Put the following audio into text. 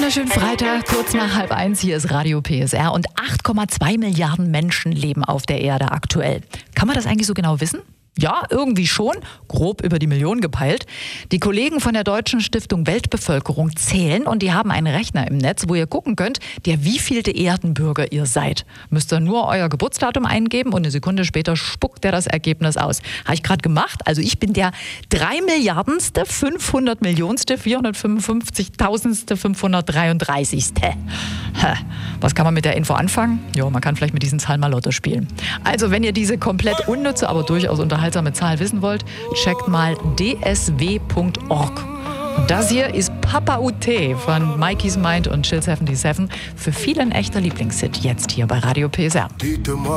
Wunderschönen Freitag, kurz nach 12:30. Hier ist Radio PSR und 8,2 Milliarden Menschen leben auf der Erde aktuell. Kann man das eigentlich so genau wissen? Ja, irgendwie schon, grob über die Million gepeilt. Die Kollegen von der Deutschen Stiftung Weltbevölkerung zählen und die haben einen Rechner im Netz, wo ihr gucken könnt, der wievielte Erdenbürger ihr seid. Müsst ihr nur euer Geburtsdatum eingeben und eine Sekunde später spuckt er das Ergebnis aus. Habe ich gerade gemacht. Also ich bin der 3 Milliardenste, 500 Millionste, 455.000ste, 533. Was kann man mit der Info anfangen? Ja, man kann vielleicht mit diesen Zahlen mal Lotto spielen. Also wenn ihr diese komplett unnütze, aber durchaus unterhaltsame Zahl wissen wollt, checkt mal dsw.org. Und das hier ist Papa UT von Mikey's Mind und Chill 77. Für viele ein echter Lieblingshit jetzt hier bei Radio PSR.